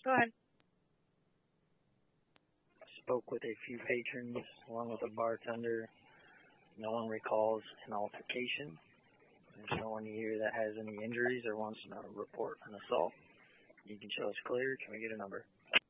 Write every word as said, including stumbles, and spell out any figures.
Go ahead. Spoke with a few patrons along with a bartender. No one recalls an altercation. There's no one here that has any injuries or wants to report an assault. You can show us clear. Can we get a number?